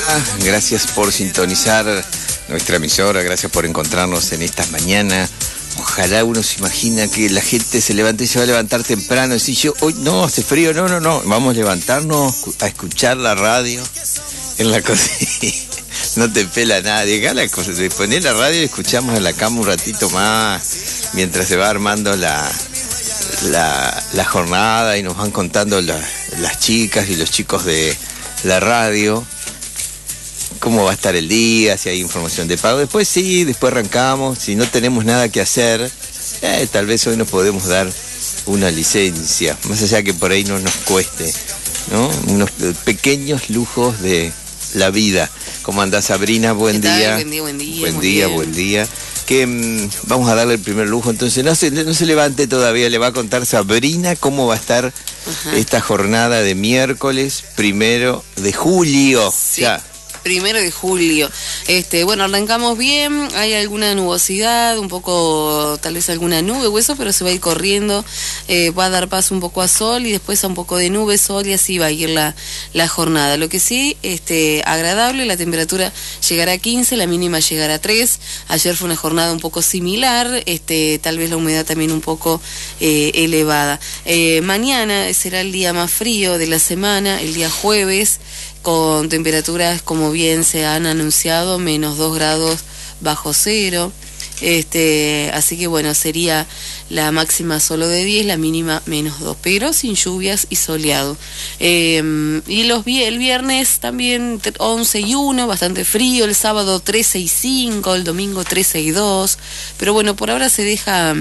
Gracias por sintonizar nuestra emisora, gracias por encontrarnos en estas mañanas. Ojalá uno se imagina que la gente se levante y se va a levantar temprano. Y yo, hoy no, hace frío, no. Vamos a levantarnos a escuchar la radio en la cocina. No te pela nadie. Acá la cosa, te pones la radio y escuchamos en la cama un ratito más mientras se va armando la jornada y nos van contando las chicas y los chicos de la radio cómo va a estar el día, si hay información de pago. Después arrancamos. Si no tenemos nada que hacer, tal vez hoy nos podemos dar una licencia, más allá que por ahí no nos cueste, ¿no? Unos pequeños lujos de la vida. ¿Cómo andás, Sabrina? Buen día. Buen día. Que vamos a darle el primer lujo, entonces no se levante todavía, le va a contar Sabrina cómo va a estar esta jornada de miércoles 1 de julio. Sí. Ya. 1 de julio. Bueno, arrancamos bien, hay alguna nubosidad, un poco, tal vez alguna nube o eso, pero se va a ir corriendo, va a dar paso un poco a sol y después a un poco de nube, sol y así va a ir la jornada. Lo que sí, agradable, la temperatura llegará a 15, la mínima llegará a 3. Ayer fue una jornada un poco similar, tal vez la humedad también un poco elevada. Mañana será el día más frío de la semana, el día jueves, con temperaturas, como bien se han anunciado, -2 grados bajo cero. Así que bueno, sería la máxima solo de 10, la mínima -2, pero sin lluvias y soleado. Y el viernes también 11 y 1, bastante frío, el sábado 13 y 5, el domingo 13 y 2, pero bueno, por ahora se deja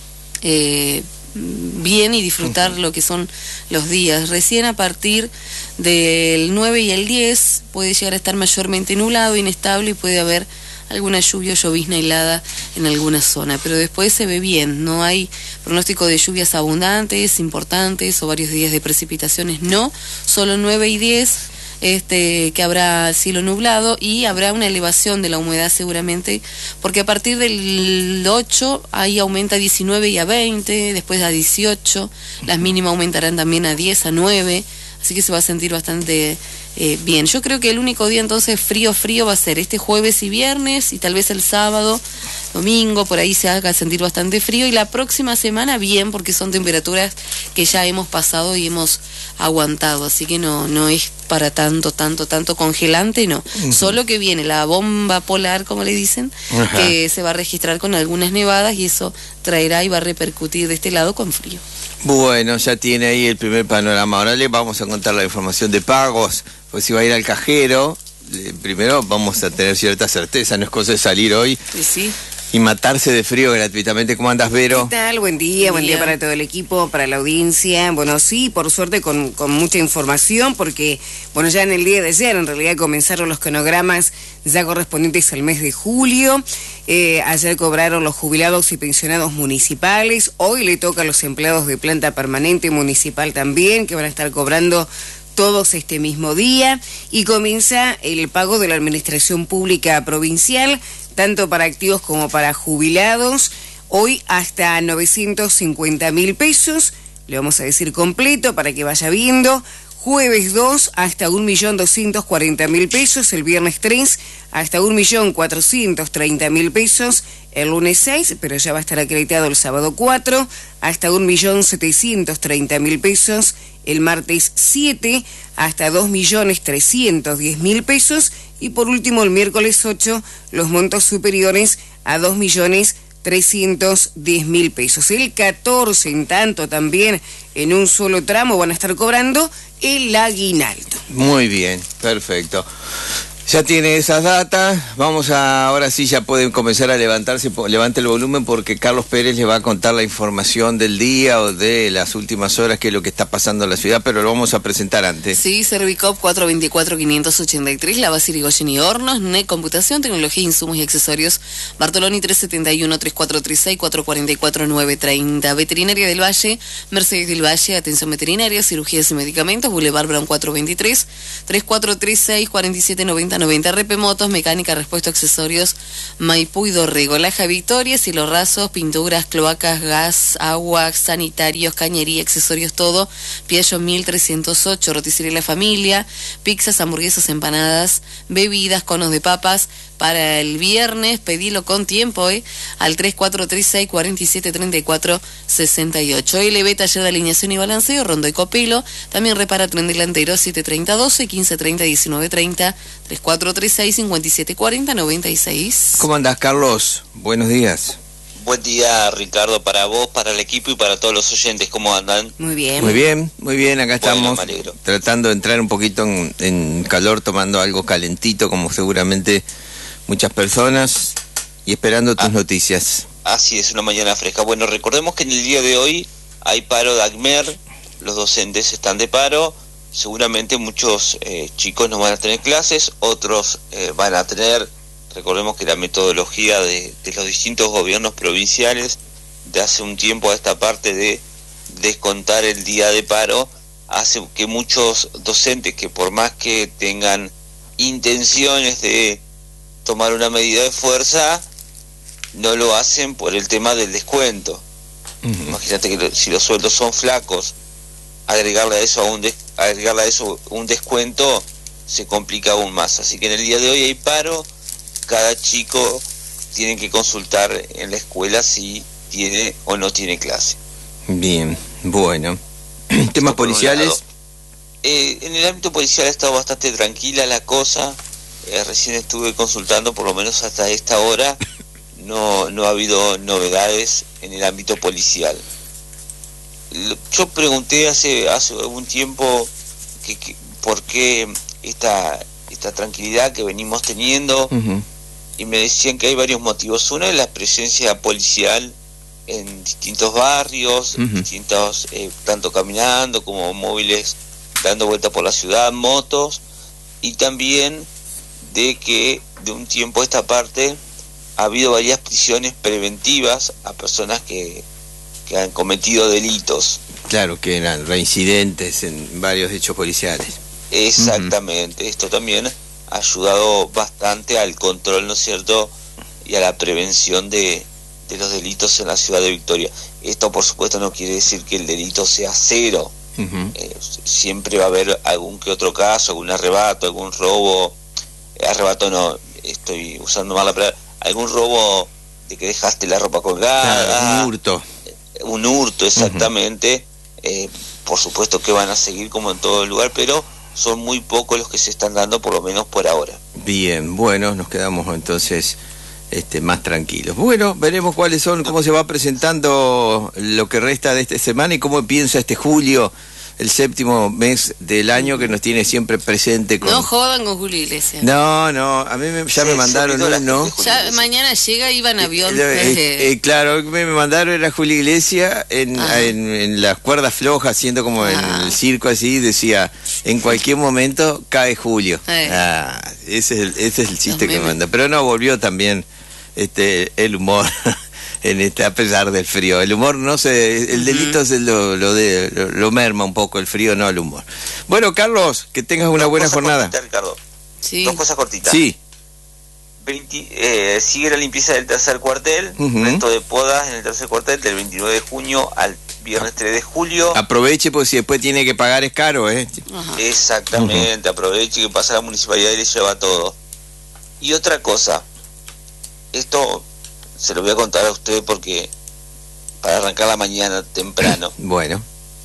bien y disfrutar lo que son los días. Recién a partir del 9 y el 10 puede llegar a estar mayormente nublado, inestable, y puede haber alguna lluvia o llovizna helada en alguna zona, pero después se ve bien, no hay pronóstico de lluvias abundantes, importantes o varios días de precipitaciones, no, solo 9 y 10 que habrá cielo nublado y habrá una elevación de la humedad seguramente, porque a partir del 8 ahí aumenta a 19 y a 20, después a 18, las mínimas aumentarán también a 10, a 9, así que se va a sentir bastante bien. Yo creo que el único día entonces frío va a ser este jueves y viernes, y tal vez el sábado, domingo, por ahí se haga sentir bastante frío, y la próxima semana bien, porque son temperaturas que ya hemos pasado y hemos aguantado, así que no es para tanto congelante, no. Solo que viene la bomba polar, como le dicen, que se va a registrar con algunas nevadas, y eso traerá y va a repercutir de este lado con frío. Bueno, ya tiene ahí el primer panorama. Ahora le vamos a contar la información de pagos, pues si va a ir al cajero, primero vamos a tener cierta certeza, no es cosa de salir hoy. Sí. Y matarse de frío gratuitamente. ¿Cómo andas, Vero? ¿Qué tal? Buen día para todo el equipo, para la audiencia. Bueno, sí, por suerte con mucha información, porque, bueno, ya en el día de ayer, en realidad, comenzaron los cronogramas ya correspondientes al mes de julio. Ayer cobraron los jubilados y pensionados municipales. Hoy le toca a los empleados de planta permanente municipal también, que van a estar cobrando todos este mismo día, y comienza el pago de la administración pública provincial, tanto para activos como para jubilados, hoy hasta 950.000 pesos, le vamos a decir completo para que vaya viendo. Jueves 2 hasta 1.240.000 pesos, el viernes 3 hasta 1.430.000 pesos, el lunes 6, pero ya va a estar acreditado el sábado 4, hasta 1.730.000 pesos, el martes 7 hasta 2.310.000 pesos, y por último el miércoles 8 los montos superiores a 2.310.000 pesos. El 14, en tanto, también en un solo tramo van a estar cobrando el aguinaldo. Muy bien, perfecto. Ya tiene esas datas, ahora sí ya pueden comenzar a levantarse, levante el volumen, porque Carlos Pérez le va a contar la información del día o de las últimas horas, que es lo que está pasando en la ciudad, pero lo vamos a presentar antes. Sí, Servicop 424-583, La Base Irigoyen y Hornos, NEC Computación, Tecnología, Insumos y Accesorios, Bartoloni 371-3436-444-930, Veterinaria del Valle, Mercedes del Valle, Atención Veterinaria, Cirugías y Medicamentos, Boulevard Brown 423, 3436-4799, 90. Repemotos, mecánica, repuesto, accesorios, Maipú y Dorrego. Laja Victoria, Cielo Rasos, pinturas, cloacas, gas, agua, sanitarios, cañería, accesorios, todo. Piallo 1308, roticería La Familia, pizzas, hamburguesas, empanadas, bebidas, conos de papas. Para el viernes, pedilo con tiempo, al 3436 4734 68. LB, taller de alineación y balanceo, Rondo y Copelo. También repara tren delantero, 73012, 1530 1930, 3436 5740 96. ¿Cómo andás, Carlos? Buenos días. Buen día, Ricardo, para vos, para el equipo y para todos los oyentes. ¿Cómo andan? Muy bien. Muy bien, muy bien. Acá Bueno, estamos me alegro. tratando de entrar un poquito en calor, tomando algo calentito, como seguramente muchas personas, y esperando tus noticias. Así es, una mañana fresca. Bueno, recordemos que en el día de hoy hay paro de ACMER, los docentes están de paro, seguramente muchos chicos no van a tener clases, otros van a tener, recordemos que la metodología de los distintos gobiernos provinciales de hace un tiempo a esta parte de descontar el día de paro, hace que muchos docentes que por más que tengan intenciones de tomar una medida de fuerza, no lo hacen por el tema del descuento. Imagínate que si los sueldos son flacos, agregarle a eso un descuento se complica aún más. Así que en el día de hoy hay paro, cada chico tiene que consultar en la escuela si tiene o no tiene clase. Bien, bueno. ¿Temas policiales? En el ámbito policial ha estado bastante tranquila la cosa. Recién estuve consultando, por lo menos hasta esta hora, no ha habido novedades en el ámbito policial. Yo pregunté hace algún tiempo por qué esta tranquilidad que venimos teniendo, y me decían que hay varios motivos. Uno es la presencia policial en distintos barrios, distintos, tanto caminando como móviles dando vuelta por la ciudad, motos, y también de que de un tiempo a esta parte ha habido varias prisiones preventivas a personas que han cometido delitos. Claro, que eran reincidentes en varios hechos policiales. Exactamente, esto también ha ayudado bastante al control, ¿no es cierto?, y a la prevención de los delitos en la ciudad de Victoria. Esto, por supuesto, no quiere decir que el delito sea cero. Siempre va a haber algún que otro caso, algún arrebato, algún robo. Arrebato no, estoy usando mal la palabra. Algún robo de que dejaste la ropa colgada. Claro, un hurto. Un hurto, exactamente. Por supuesto que van a seguir como en todo el lugar, pero son muy pocos los que se están dando, por lo menos por ahora. Bien, bueno, nos quedamos entonces más tranquilos. Bueno, veremos cuáles son, cómo se va presentando lo que resta de esta semana y cómo piensa julio, el séptimo mes del año que nos tiene siempre presente con... No jodan con Julio Iglesias. No, a mí ya me mandaron uno. Ya mañana llega, iba en avión. Claro, me mandaron, era Julio Iglesias en las cuerdas flojas, haciendo como en el circo así, decía, en cualquier momento cae Julio. Ese es el chiste que me manda. Pero no, volvió también el humor. A pesar del frío, el humor el delito lo merma un poco, el frío no el humor. Bueno, Carlos, que tengas una buena jornada. Cortita, Ricardo. Sí. Dos cosas cortitas. Sí. Sigue la limpieza del tercer cuartel, resto de podas en el tercer cuartel del 29 de junio al viernes 3 de julio. Aproveche, pues si después tiene que pagar es caro, Exactamente, aproveche que pasa la municipalidad y le lleva todo. Y otra cosa, esto se lo voy a contar a usted porque para arrancar la mañana temprano. Bueno.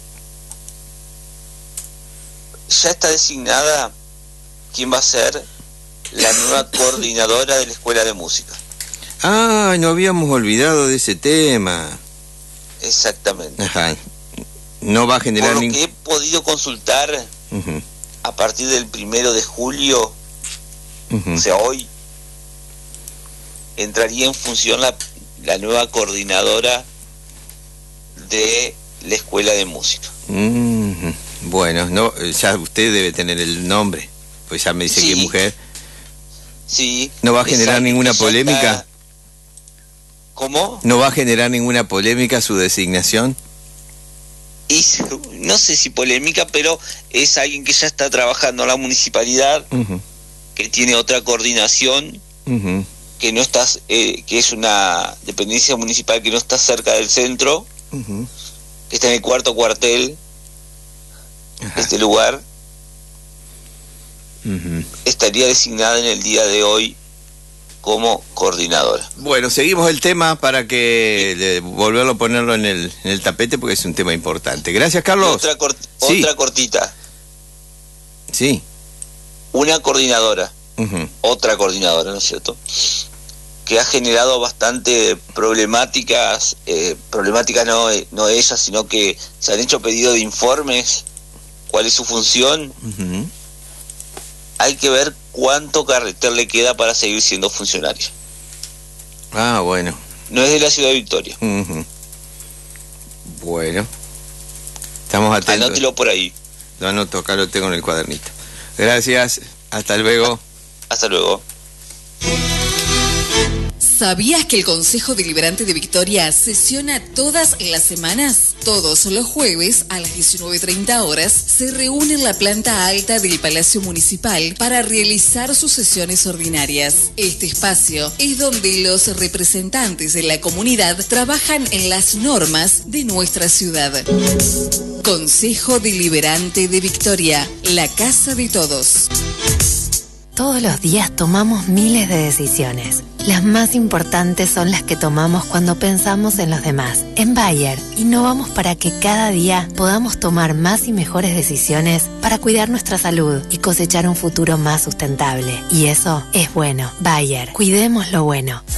Ya está designada quién va a ser la nueva coordinadora de la Escuela de Música. Ah, no habíamos olvidado de ese tema. Exactamente. Ajá. No va a generar Por lo que he podido consultar, a partir del 1 de julio, o sea, hoy, entraría en función la nueva coordinadora de la Escuela de Música. Bueno, no, ya usted debe tener el nombre, pues ya me dice que es mujer. Sí. ¿No va a generar ninguna polémica? ¿Cómo? ¿No va a generar ninguna polémica su designación? Y no sé si polémica, pero es alguien que ya está trabajando en la municipalidad que tiene otra coordinación, que no está, que es una dependencia municipal que no está cerca del centro, que está en el cuarto cuartel. Este lugar estaría designada en el día de hoy como coordinadora. Bueno, seguimos el tema para que volverlo a ponerlo en el tapete, porque es un tema importante. Gracias, Carlos. Otra cortita. Sí. Una coordinadora, otra coordinadora, ¿no es cierto?, que ha generado bastante problemáticas, no ella, sino que se han hecho pedidos de informes. ¿Cuál es su función? Hay que ver cuánto carreter le queda para seguir siendo funcionario. Ah, bueno. No es de la ciudad de Victoria. Bueno. Estamos atentos. Anótelo por ahí. Lo anoto, acá lo tengo en el cuadernito. Gracias, hasta luego. Hasta luego. ¿Sabías que el Consejo Deliberante de Victoria sesiona todas las semanas? Todos los jueves a las 19:30 horas se reúne en la planta alta del Palacio Municipal para realizar sus sesiones ordinarias. Este espacio es donde los representantes de la comunidad trabajan en las normas de nuestra ciudad. Consejo Deliberante de Victoria, la casa de todos. Todos los días tomamos miles de decisiones. Las más importantes son las que tomamos cuando pensamos en los demás. En Bayer, innovamos para que cada día podamos tomar más y mejores decisiones para cuidar nuestra salud y cosechar un futuro más sustentable. Y eso es bueno. Bayer, cuidemos lo bueno.